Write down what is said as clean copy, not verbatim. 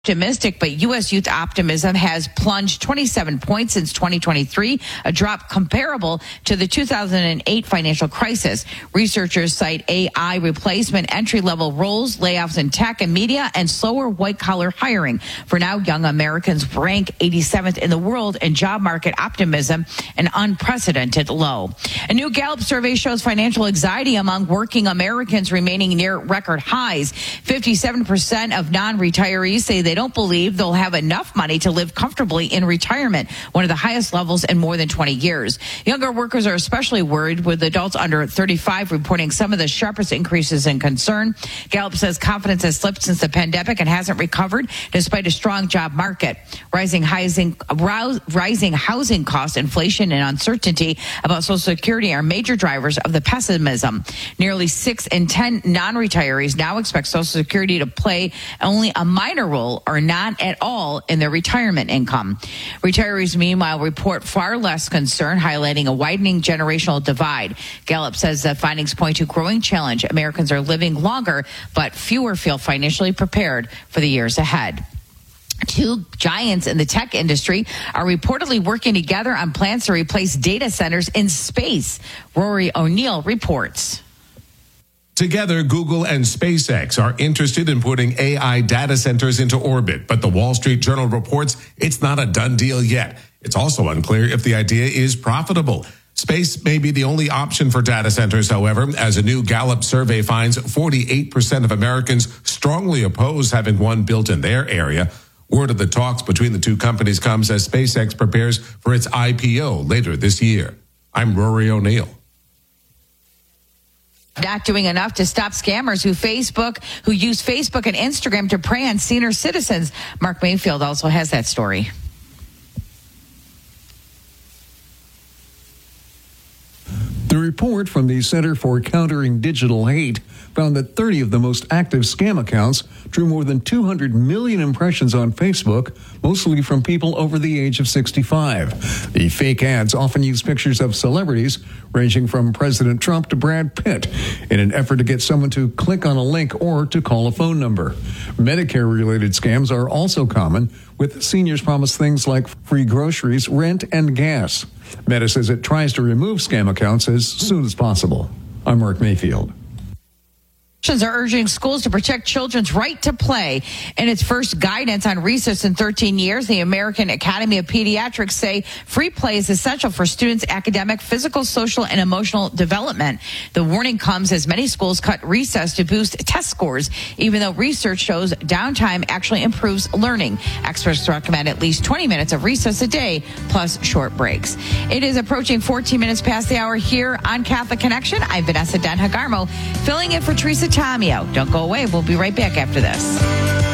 Optimistic, but U.S. youth optimism has plunged 27 points since 2023, a drop comparable to the 2008 financial crisis. Researchers cite AI replacement, entry-level roles, layoffs in tech and media, and slower white-collar hiring. For now, young Americans rank 87th in the world in job market optimism, an unprecedented low. A new Gallup survey shows financial anxiety among working Americans remaining near record highs. 57% of non-retirees say they don't believe they'll have enough money to live comfortably in retirement, one of the highest levels in more than 20 years. Younger workers are especially worried, with adults under 35 reporting some of the sharpest increases in concern. Gallup says confidence has slipped since the pandemic and hasn't recovered despite a strong job market. Rising housing costs, inflation, and uncertainty about Social Security are major drivers of the pessimism. Nearly 6 in 10 non-retirees now expect Social Security to play only a minor role or not at all in their retirement income. Retirees, meanwhile, report far less concern, highlighting a widening generational divide. Gallup says the findings point to growing challenge. Americans are living longer, but fewer feel financially prepared for the years ahead. Two giants in the tech industry are reportedly working together on plans to replace data centers in space. Rory O'Neill reports. Together, Google and SpaceX are interested in putting AI data centers into orbit, but the Wall Street Journal reports it's not a done deal yet. It's also unclear if the idea is profitable. Space may be the only option for data centers, however, as a new Gallup survey finds 48% of Americans strongly oppose having one built in their area. Word of the talks between the two companies comes as SpaceX prepares for its IPO later this year. I'm Rory O'Neill. Not doing enough to stop scammers who use Facebook and Instagram to prey on senior citizens. Mark Mayfield also has that story. The report from the Center for Countering Digital Hate found that 30 of the most active scam accounts drew more than 200 million impressions on Facebook, mostly from people over the age of 65. The fake ads often use pictures of celebrities, ranging from President Trump to Brad Pitt, in an effort to get someone to click on a link or to call a phone number. Medicare-related scams are also common, with seniors promised things like free groceries, rent, and gas. Meta says it tries to remove scam accounts as soon as possible. I'm Mark Mayfield. Are urging schools to protect children's right to play. In its first guidance on recess in 13 years, the American Academy of Pediatrics say free play is essential for students' academic, physical, social, and emotional development. The warning comes as many schools cut recess to boost test scores, even though research shows downtime actually improves learning. Experts recommend at least 20 minutes of recess a day, plus short breaks. It is approaching 14 minutes past the hour here on Catholic Connection. I'm Vanessa Den Hagarmo, filling in for Teresa Tomeo. Don't go away. We'll be right back after this.